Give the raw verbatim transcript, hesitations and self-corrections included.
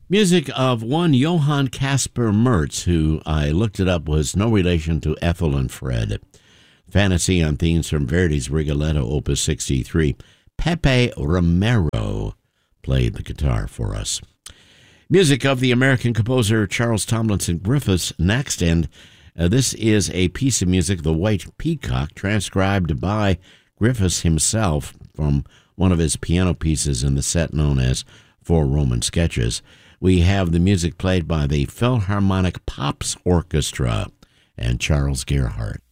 Music of one Johann Caspar Mertz, who I looked it up, was no relation to Ethel and Fred. Fantasy on themes from Verdi's Rigoletto, Opus sixty-three. Pepe Romero played the guitar for us. Music of the American composer Charles Tomlinson Griffiths next, and uh, this is a piece of music, The White Peacock, transcribed by Griffiths himself from one of his piano pieces in the set known as Four Roman Sketches. We have the music played by the Philharmonic Pops Orchestra and Charles Gerhardt.